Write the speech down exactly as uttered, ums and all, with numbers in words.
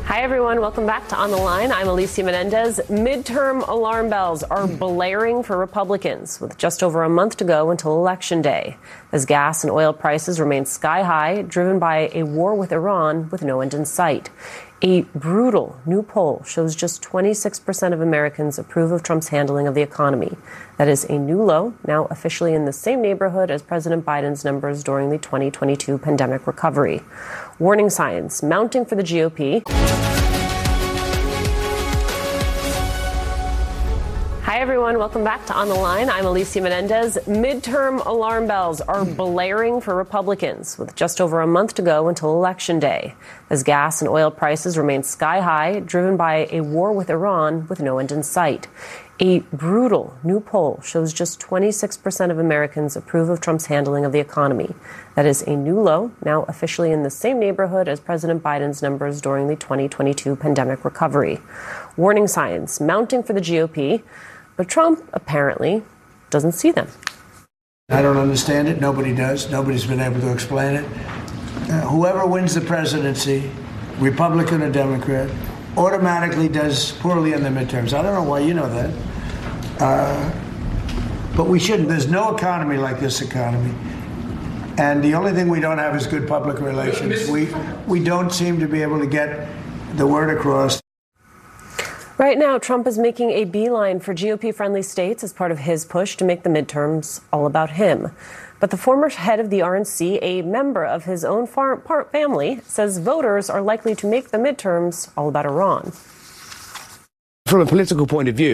Hi, everyone. Welcome back to On the Line. I'm Alicia Menendez. Midterm alarm bells are blaring for Republicans with just over a month to go until Election Day, as gas and oil prices remain sky high, driven by a war with Iran with no end in sight. A brutal new poll shows just twenty-six percent of Americans approve of Trump's handling of the economy. That is a new low, now officially in the same neighborhood as President Biden's numbers during the twenty twenty-two pandemic recovery. Warning signs mounting for the G O P. Hi, everyone. Welcome back to On the Line. I'm Alicia Menendez. Midterm alarm bells are blaring for Republicans with just over a month to go until Election Day, as gas and oil prices remain sky high, driven by a war with Iran with no end in sight. A brutal new poll shows just twenty-six percent of Americans approve of Trump's handling of the economy. That is a new low, now officially in the same neighborhood as President Biden's numbers during the twenty twenty-two pandemic recovery. Warning signs mounting for the G O P. But Trump apparently doesn't see them. I don't understand it. Nobody does. Nobody's been able to explain it. Uh, whoever wins the presidency, Republican or Democrat, automatically does poorly in the midterms. I don't know why you know that. Uh, but we shouldn't. There's no economy like this economy. And the only thing we don't have is good public relations. We, we don't seem to be able to get the word across. Right now, Trump is making a beeline for G O P-friendly states as part of his push to make the midterms all about him. But the former head of the R N C, a member of his own far- part family, says voters are likely to make the midterms all about Iran. From a political point of view,